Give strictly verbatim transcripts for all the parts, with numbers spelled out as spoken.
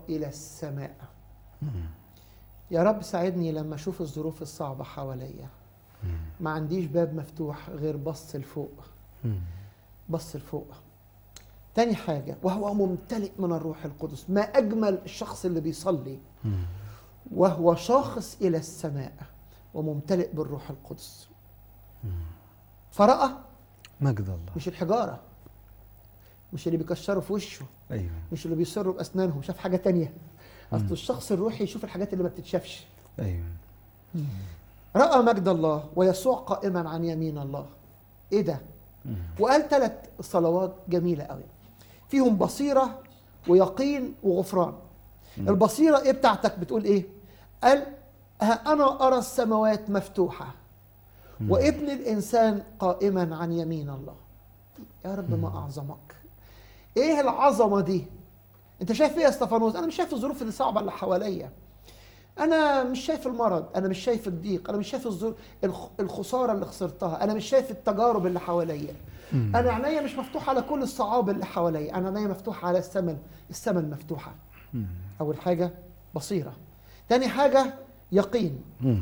إلى السماء. يا رب ساعدني لما أشوف الظروف الصعبة حواليا ما عنديش باب مفتوح غير بص لفوق، بص لفوق. تاني حاجة، وهو ممتلئ من الروح القدس. ما أجمل الشخص اللي بيصلي وهو شاخص إلى السماء وممتلئ بالروح القدس. فرأى مجد الله، مش الحجارة، مش اللي بيكشروا في وشه، أيوة. مش اللي بيصروا بأسنانهم، شاف حاجة تانية. أصل الشخص الروحي يشوف الحاجات اللي ما بتتشافش. أيوة. رأى مجد الله ويسوع قائما عن يمين الله. إيه ده؟ وقال ثلاث صلوات جميلة قوي فيهم بصيرة ويقين وغفران. البصيرة إيه بتاعتك؟ بتقول إيه؟ قال ها أنا أرى السماوات مفتوحة وابن الإنسان قائما عن يمين الله. يا رب ما أعظمك. إيه العظمة دي؟ أنت شايف إيه يا استفانوس؟ أنا مش شايف الظروف اللي صعبة اللي حواليا، أنا مش شايف المرض، أنا مش شايف الضيق، أنا مش شايف الظروف الخسارة اللي خسرتها، أنا مش شايف التجارب اللي حواليا، أنا عينيا مش مفتوحة على كل الصعاب اللي حواليا، أنا عينيا مفتوحة على السماء، السماء المفتوحة. أول حاجة بصيرة. تاني حاجة يقين.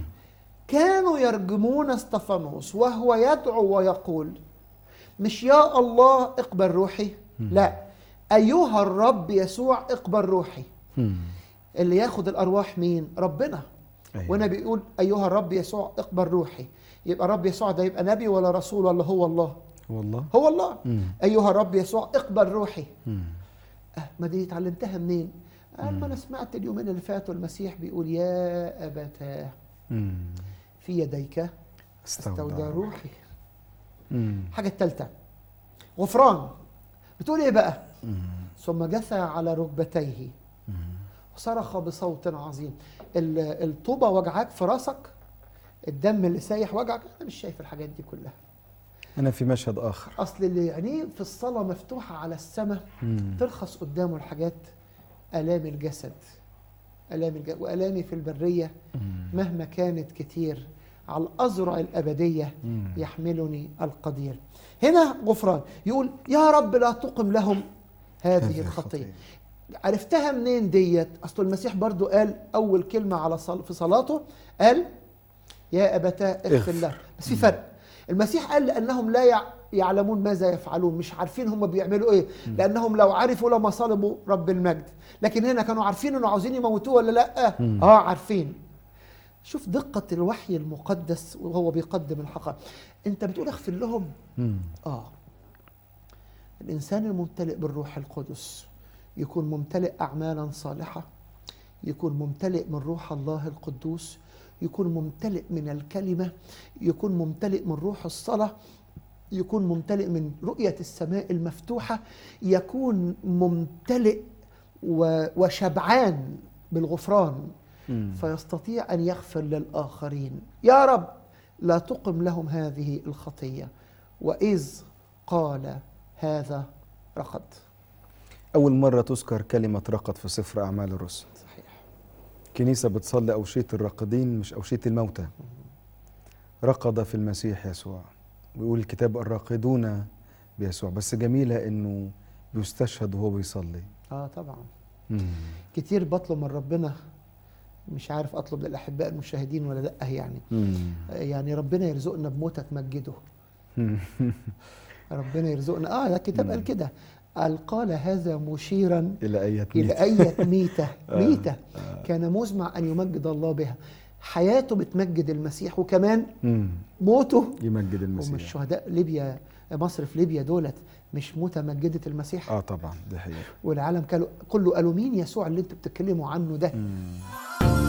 كانوا يرجمون استفانوس وهو يدعو ويقول مش يا الله اقبل روحي، لا، أيها الرب يسوع اقبل روحي. اللي ياخد الأرواح مين؟ ربنا. أيوة. وأنا بيقول أيها الرب يسوع اقبل روحي، يبقى الرب يسوع ده يبقى نبي ولا رسول ولا هو الله؟ هو الله. هو الله. مم. أيها الرب يسوع اقبل روحي. أه ما دي اتعلمتها منين؟ قال ما أنا سمعت اليومين اللي فاتوا المسيح بيقول يا أبتاه في يديك استودع روحي. مم. حاجة الثالثة غفران. بتقول إيه بقى؟ مم. ثم جثى على ركبتيه وصرخ بصوت عظيم. الطوبة وجعك في راسك، الدم اللي سايح وجعك، أنا مش شايف الحاجات دي كلها، أنا في مشهد آخر. أصل اللي يعني في الصلاة مفتوحة على السماء ترخص قدامه الحاجات، آلام الجسد، آلام الجسد وآلامي في البرية مم. مهما كانت كتير على الأذرع الأبدية مم. يحملني القدير. هنا غفران. يقول يا رب لا تقم لهم هذه الخطية. عرفتها منين ديت؟ أصل المسيح برضو قال أول كلمة على صل... في صلاته قال يا أبتاه اغفر له. بس في فرق. المسيح قال لأنهم لا يعلمون ماذا يفعلون، مش عارفين هم بيعملوا إيه، لأنهم لو عرفوا لما صلبوا رب المجد. لكن هنا كانوا عارفين إنه عاوزين يموتوه ولا لأ؟ آه عارفين. شوف دقة الوحي المقدس وهو بيقدم الحقائق. أنت بتقول اغفر لهم؟ آه. الإنسان الممتلئ بالروح القدس يكون ممتلئ أعمالا صالحة، يكون ممتلئ من روح الله القدوس، يكون ممتلئ من الكلمة، يكون ممتلئ من روح الصلاة، يكون ممتلئ من رؤية السماء المفتوحة، يكون ممتلئ وشبعان بالغفران م. فيستطيع أن يغفر للآخرين. يا رب لا تقم لهم هذه الخطية. وإذ قال هذا رقد. أول مرة تذكر كلمة رقد في سفر أعمال الرسل. صحيح. كنيسة بتصلي أوشية الراقدين مش أوشية الموتى. رقد في المسيح يسوع، ويقول الكتاب الراقدون بيسوع. بس جميلة إنه بيستشهد وهو بيصلي. آه طبعا. مم. كتير بطلب من ربنا، مش عارف أطلب للأحباء المشاهدين ولا لأ يعني. مم. يعني ربنا يرزقنا بموتة تمجده. ربنا يرزقنا. آه الكتاب قال كده، قال قال هذا مشيرا إلى أية ميتة، إلى أية ميتة ميتة كان مزمع أن يمجد الله بها. حياته بتمجد المسيح، وكمان موته يمجد المسيح. ومش شهداء ليبيا، مصر في ليبيا دولت مش موتة مجدت المسيح؟ آه طبعا، ده حقيقي. والعالم كله قالوا مين يسوع اللي انتوا بتتكلموا عنه ده؟ مم.